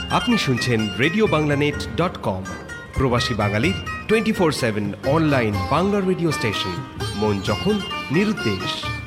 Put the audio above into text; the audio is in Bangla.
আপনি শুনছেন RadioBanglaNet.com, প্রবাসী বাঙালির 24/7 অনলাইন বাংলা রেডিও স্টেশন। মন যখন নিরুদ্দেশ।